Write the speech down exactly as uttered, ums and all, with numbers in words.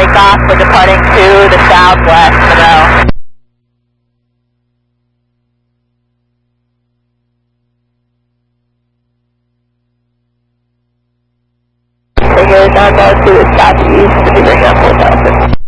break off. We're departing to the southwest, Monroe. Figure nine one two is southeast, to be bringing up four thousand.